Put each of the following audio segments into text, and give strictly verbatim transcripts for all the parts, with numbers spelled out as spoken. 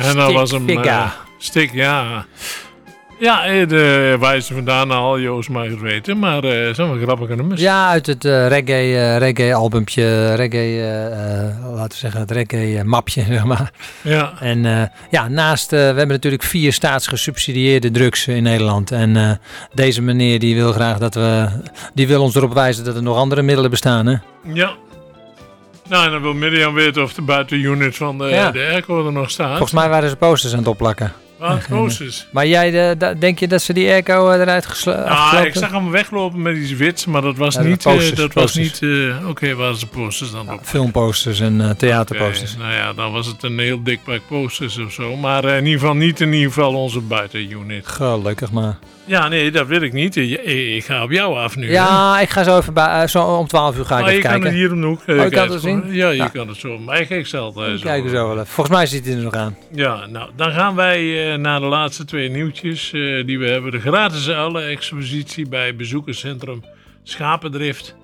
En dat was hem... Figga. Uh, Stik, ja. Ja, eh, de wijze vandaan al, Joost mag het weten. Maar uh, zijn wel grappige nummers. Ja, uit het uh, reggae, uh, reggae albumpje, reggae, uh, uh, laten we zeggen het reggae uh, mapje, zeg maar. Ja. En uh, ja, naast, uh, we hebben natuurlijk vier staatsgesubsidieerde drugs in Nederland. En uh, deze meneer die wil graag dat we, die wil ons erop wijzen dat er nog andere middelen bestaan, hè? Ja. Nou, en dan wil Mirjam weten of de buitenunit van de, Ja. de airco er nog staat. Volgens mij waren ze posters aan het opplakken. Wat, posters? Maar jij, uh, da- denk je dat ze die airco uh, eruit gesloten? Ah, ik zag hem weglopen met iets wits, maar dat was Ja, niet... posters, uh, dat posters. was niet... Uh, Oké, okay, waren ze posters dan op? Filmposters en uh, theaterposters. Okay, nou ja, dan was het een heel dik pak posters of zo. Maar uh, in ieder geval niet in ieder geval onze buitenunit. Gelukkig maar. Ja, nee, dat wil ik niet. Ik, ik ga op jou af nu. Ja, hè? Ik ga zo even bij, uh, zo om twaalf uur ga ik maar even je kijken. kan het hier om de hoek. Uh, oh, je kan het zien? Ja, je ja. kan het zo. Maar ik kijk zelf uh, zo. Kijken zo wel even. Volgens mij zit hij er nog aan. Ja, nou, dan gaan wij uh, naar de laatste twee nieuwtjes uh, die we hebben. De gratis uilen-expositie bij bezoekerscentrum Schapendrift.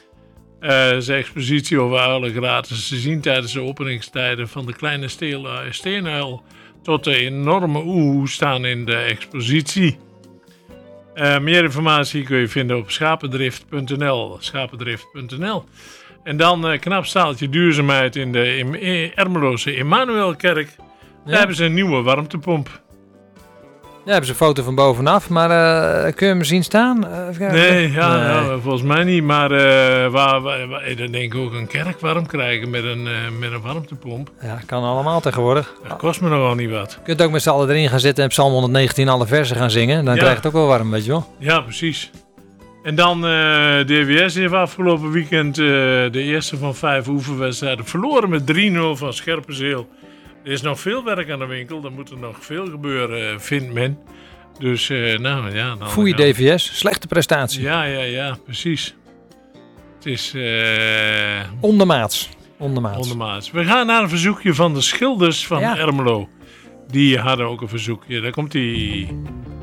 Uh, is een expositie over uilen gratis te zien tijdens de openingstijden van de kleine steel, uh, steenuil tot de enorme oehoe staan in de expositie. Uh, meer informatie kun je vinden op schapendrift punt n l. schapendrift punt n l. En dan uh, knap staaltje duurzaamheid in de in, in Ermeloze Immanuelkerk. Daar Ja. hebben ze een nieuwe warmtepomp. Ja, hebben ze een foto van bovenaf, maar uh, kun je hem zien staan? Uh, even kijken. Nee, ja, Nee. ja, volgens mij niet. Maar uh, waar, waar, waar, dan denk ik ook een kerk warm krijgen met een, uh, met een warmtepomp. Ja, kan allemaal tegenwoordig. Dat kost me nogal niet wat. Je kunt ook met z'n allen erin gaan zitten en Psalm hondernnegentien alle versen gaan zingen. Dan Ja. krijg je het ook wel warm, weet je wel. Ja, precies. En dan uh, D W S heeft afgelopen weekend uh, de eerste van vijf oefenwedstrijden verloren met drie nul van Scherpenzeel. Er is nog veel werk aan de winkel. Er moet er nog veel gebeuren, vindt men. Dus, uh, nou ja... Dan Foei gaan we- D V S, slechte prestatie. Ja, ja, ja, precies. Het is uh, Ondermaats. Ondermaats. ondermaats. We gaan naar een verzoekje van de schilders van Ja. Ermelo. Die hadden ook een verzoekje. Daar komt die.